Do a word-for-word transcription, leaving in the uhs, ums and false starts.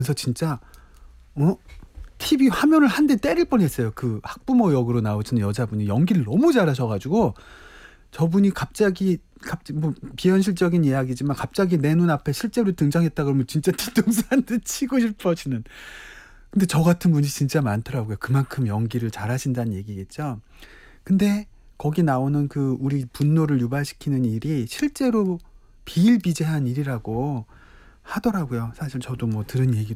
그래서 진짜 어 티비 화면을 한 대 때릴 뻔했어요. 그 학부모 역으로 나오시는 여자분이 연기를 너무 잘하셔 가지고 저분이 갑자기 갑자기 뭐 비현실적인 이야기지만 갑자기 내 눈앞에 실제로 등장했다 그러면 진짜 뒤통수 한 대 치고 싶어지는. 근데 저 같은 분이 진짜 많더라고요. 그만큼 연기를 잘하신다는 얘기겠죠. 근데 거기 나오는 그 우리 분노를 유발시키는 일이 실제로 비일비재한 일이라고 하더라고요. 사실 저도 뭐 들은 얘기도